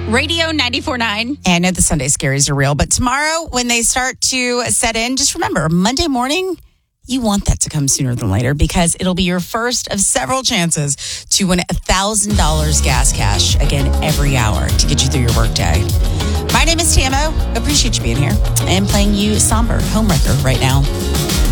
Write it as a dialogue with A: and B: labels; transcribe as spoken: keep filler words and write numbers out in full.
A: Radio ninety-four point nine.
B: And I know the Sunday scaries are real, but tomorrow when they start to set in, just remember, Monday morning, you want that to come sooner than later because it'll be your first of several chances to win one thousand dollars gas cash, again, every hour to get you through your workday. My name is Tamo. Appreciate you being here and playing you Somber Homewrecker right now.